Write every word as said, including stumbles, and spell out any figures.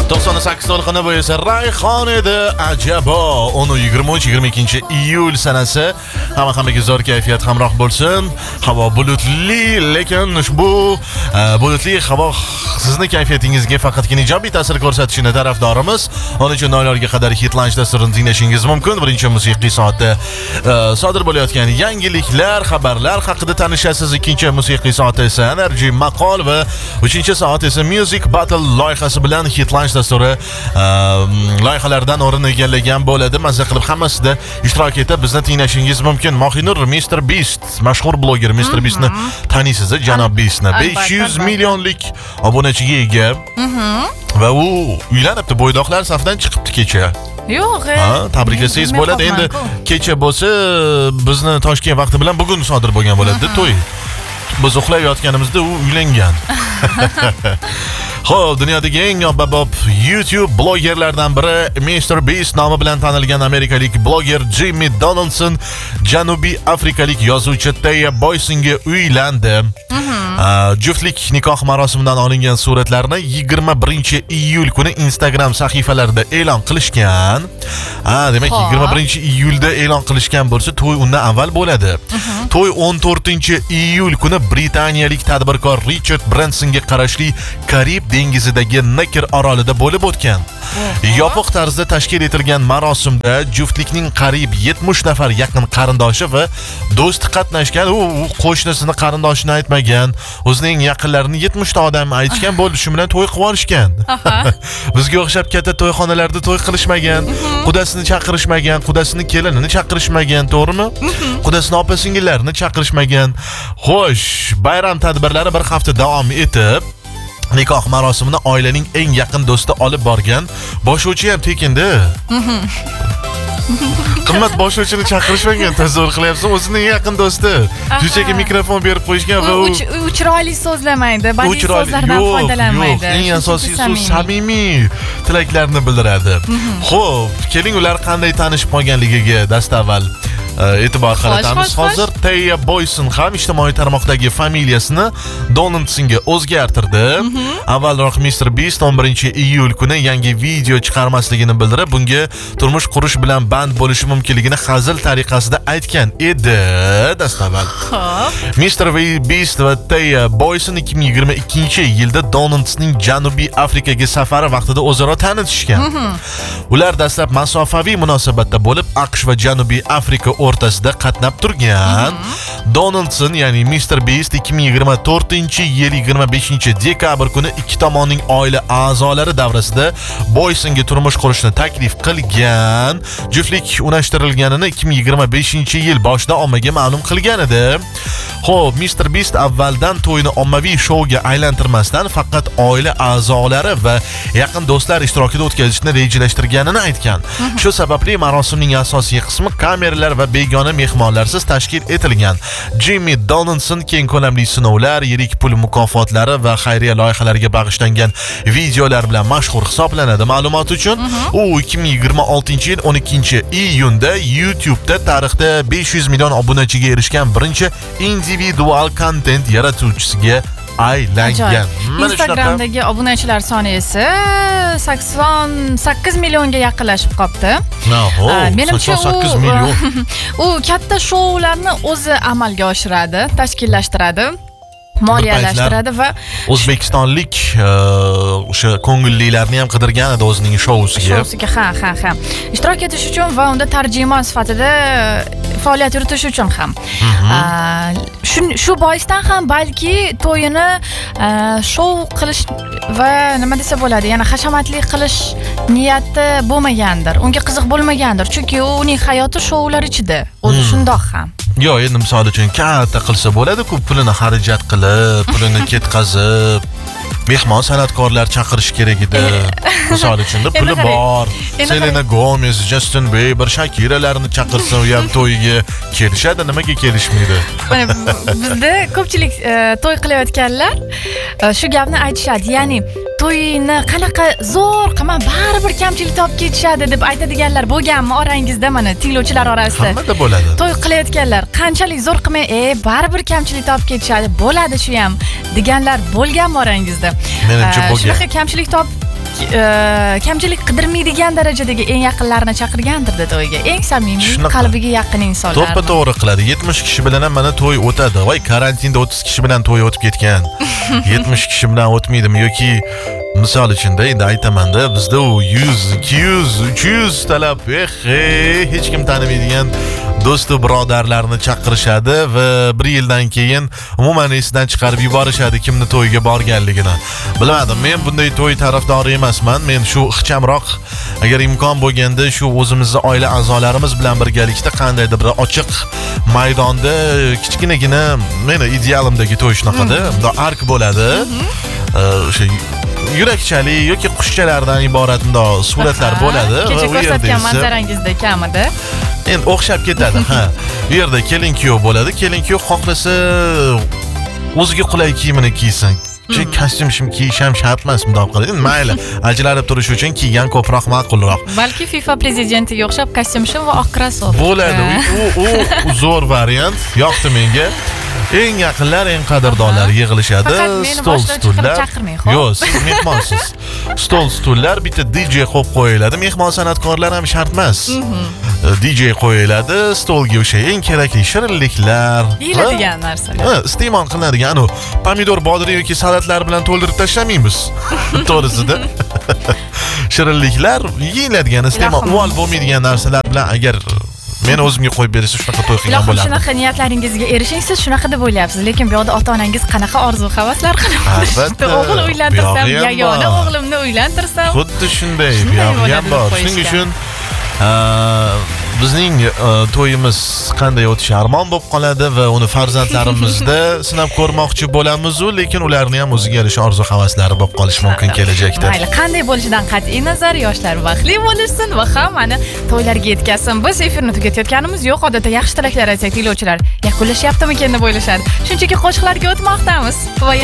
to'qson sakkiz to'lqini bu esa Rayhon edi. Ajabo. o'n yigirma uch yigirma ikkinchi iyul sanasi. Hamma hammaga zo'r kayfiyat hamroh bo'lsin. Havo bulutli, lekin ushbu bulutli havo sizni kayfiyatingizga faqatgina ijobiy ta'sir ko'rsatishini tarafdorimiz. Onun uchun oylarga qadar Hit Lunch dasturini tinglashingiz mumkin. Birinchi musiqiy soatda sodir bo'layotgan yangiliklar, xabarlar haqida tanishasiz. Ikkinchi musiqiy soatda esa Energy maqol va uchinchi soat esa Music Battle loyihasi bilan Hit Lunch dasturi loyihalardan o'rin egallagan bo'ladi. Mazza qilib hammasida ishtirok etib bizni tinglashingiz mumkin. Mohinur mister Beast, mashhur bloger mister Beastni taniysiz, janob Beastni. besh yuz millionlik obunachiga ega. Va u uylanibdi, bo'ydoqlar safidan chiqibdi kecha. Yo'q, ha, tabriklasangiz bo'ladi. Endi kecha bo'lsa, bizni Toshkent vaqti bilan bugun sodir bo'lgan bo'ladi to'y. Biz uxlayotganimizda u uylangan. Xo'p, dunyodagi eng ommabop YouTube blogerlardan biri mister Beast nomi bilan tanilgan amerikalik bloger Jimmy Donaldson janubiy afrikalik yozuvchi Taya Boysonga uylandi. Juftlik nikoh marosimidan olingan suratlarni yigirma birinchi iyul kuni Instagram sahifalarida e'lon qilishgan. Ha, demak yigirma birinchi iyulda e'lon qilishgan bo'lsa, to'y undan avval bo'ladi. To'y o'n to'rtinchi iyul kuni britaniyalik tadbirkor Richard Bransonga qarashli Karib dengizidagi Necker orolida bo'lib o'tgan. Yopiq tarzda tashkil etilgan marosimda juftlikning qariyb yetmish nafar yaqin qarindoshi va do'sti qatnashgan. U qo'shnisini qarindoshini aytmagan, o'zining yaqinlarini yetmish ta odam aytgan bo'ldi, shu bilan to'y qilib olishgan. Bizga o'xshab katta to'yxonalarda to'y qilishmagan, qudasini chaqirishmagan, qudasini kelinini chaqirishmagan, to'g'rimi? Qudasini opa-singillarini chaqirishmagan. Xo'sh, bayram tadbirlari bir hafta davom etib, nikoh marosimini oilaning eng yaqin do'sti olib borgan. Boshlovchi ham tekinda. Qimmat boshlovchini chaqirishmagan, tazavvur qilyapsan, o'zining yaqin do'sti. Shunchaki mikrofon berib qo'yishgan va u chiroyli so'zlamaydi, badiiy so'zlardan foydalanmaydi. Eng asosiysi u samimiy tilaklarni bildiradi. Xo'p, keling ular qanday tanishib qolganligiga dastavval e'tibor qaratamiz. Hozir Taya Boyson ham ijtimoiy tarmoqdagi familiyasini Donaldsonga o'zgartirdi. Avvalroq mister Beast o'n birinchi iyul kuni yangi video chiqarmasligini bildirib, bunga turmush qurish bilan band bo'lishi mumkinligini hazil tariqasida aytgan edi. Dastavval mister Beast va Taya Boyson ikki ming yigirma ikkinchi yilda Donaldsonning Janubiy Afrikaga safari vaqtida o'zaro tanishishgan. Ular dastlab masofaviy munosabatda bo'lib, AQSh va Janubiy Afrika o'rtasida qatnab turgan. Donaldson, ya'ni mister Beast ikki ming yigirma to'rtinchi yil yigirma beshinchi dekabr kuni ikki tomonning oila a'zolari davrasida Boysonga turmush qurishni taklif qilgan. Juftlik unashtirilganini ikki ming yigirma beshinchi yil boshida ommaga ma'lum qilgan edi. Xo'p, mister Beast avvaldan to'yni ommaviy shouga aylantirmasdan faqat oila a'zolari va yaqin do'stlar ishtirokida o'tkazishni rejalashtirganini aytgan. Shu sababli marosimning asosiy qismi kameralar va begona mehmonlarsiz tashkil etilgan. Jimmy Donaldson keng ko'lamli sinovlar, yirik pul mukofotlari va xayriya loyihalariga bag'ishlangan videolar bilan mashhur hisoblanadi. Ma'lumot uchun, u ikki ming yigirma oltinchi yil o'n ikkinchi iyunda YouTube'da tarixda besh yuz million obunachiga erishgan birinchi individual content yaratuvchisiga aylangan. Instagramdagi obunachilar soni esa sakson sakkiz millionga yaqinlashib qopti. Menimcha u katta shoularni o'zi amalga oshiradi, tashkillashtiradi, moliyalashtiradi va O'zbekistonlik o'sha ko'ngillilarni ham qidirgan edi o'zining shousiga. Shousiga, ha, ha, ha. Ishtirok etish uchun va unda tarjimon sifatida faoliyat yuritish uchun ham. Shu shu boisdan ham balki to'yini shou qilish va nima desa bo'ladi, yana hashamatli qilish niyati bo'lmagandir, unga qiziq bo'lmagandir, chunki uning hayoti shoular ichida. O'zi shundoq ham. Yo, endi misol uchun katta qilsa bo'ladi-ku, pulini xarajat qilib, pulini ketkazib, mehmon san'atkorlar chaqirish kerak edi. Misol uchun puli bor. Selena Gomez, Justin Bieber, Shakiralarni chaqirsa u ham to'yiga kelishadi, nimaga kelishmaydi? Mana bizda ko'pchilik to'y qilayotganlar shu gapni aytishadi. Ya'ni to'yini qanaqa zo'r qilma, baribir kamchilik topib ketishadi deb aytadiganlar bo'lganmi orangizda? Mana tinglovchilar orasida. Hammada bo'ladi. To'y qilayotganlar qanchalik zo'r qilmay, "E, baribir kamchilik topib ketishadi, bo'ladi shu ham" deganlar bo'lganmi orangizda? Menimcha bo'lgan. Shunaqa kamchilik topib e, kamchilik qidirmaydigan darajadagi eng yaqinlarini chaqirgandirda to'yga. Eng samimiy, Shunaqa. qalbiga yaqin insonlar. To'ppa-to'g'ri qiladi. yetmish kishi bilan ham mana to'y o'tadi. Voy, karantinda o'ttiz kishi bilan to'y o'tib ketgan. yetmish kishi bilan o'tmaydimi yoki misol uchunda endi aytaman-da, bizda u yuz, ikki yuz, uch yuz talab, eh, hech kim tanimaydigan do'st va birodarlarni chaqirishadi va bir yildan keyin umuman esidan chiqarib yuborishadi kimni to'yiga borganligini. Bilmadim, men bunday to'y tarafdori emasman. Men shu ixchamroq, agar imkon bo'lganda shu o'zimizni oila a'zolarimiz bilan birgalikda qandaydir bir ochiq maydonda kichkinagina, meni idealimdagi to'y shunaqada, bunda ark bo'ladi. O'sha yurakchali yoki qushchalardan iborat bunday suratlar bo'ladi va kecha u yerda ko'rsatgan esa manzarangizda kamida. endi o'xshab ketadi, ha. Bu yerda kelin kuyov bo'ladi. Kelin kuyov xohlasa o'ziga qulay kiyimini kiysin. Chunki kostyum shim kiyish ham shart emas, bunday qiladi. Mayli, ajralib turish uchun kiygan ko'proq ma'qulroq. Balki FIFA prezidentiga o'xshab kostyum shim va oq krossovka. Bo'ladi. U u zo'r variant. Yoqdi menga. Eng yaqinlar, eng qadrdonlar yig'ilishadi. Stol stullar. Yo'q, siz mehmonsiz. Stol stullar, bitta D J qo'yib qo'yiladi. Mehmon san'atkorlar ham shart emas. D J qo'yiladi, stolga o'sha eng kerakli shirinliklar, yeyiladigan narsalar. Ha, iste'mol qilinadigan u pomidor, bodri yoki salatlar bilan to'ldirib tashlamaymiz. To'g'risida. Shirinliklar, yeyiladigan, iste'mol uvol bo'lmaydigan narsalar bilan agar men o'zimga qo'yib berishsa shunaqa to'y qilgan bo'lardim. Shunaqa niyatlaringizga erishing, siz shunaqa deb o'ylayapsiz, lekin bu yoqda ota-onangiz qanaqa orzu-havaslar qilib o'g'il uylantirsam, yagona o'g'limni uylantirsam. Xuddi shunday, bu yo'q ham bor. Shuning uchun bizning to'yimiz qanday o'tishi armon bo'lib qoladi va uni farzandlarimizda sinab ko'rmoqchi bo'lamiz, lekin ularning ham o'ziga yarasha orzu-havaslari bo'lib qolishi mumkin kelajakda. Mayli, qanday bo'lishidan qat'iy nazar, yoshlar baxtli bo'lishsin va hammani to'ylarga yetkazsin. Biz efirni tugatayotganimiz yo'q, odatda yaxshi tilaklar aytsak, tinglovchilar yakunlashyaptimikan deb o'ylashadi. Shunchaki qo'shiqlarga o'tmoqdamiz va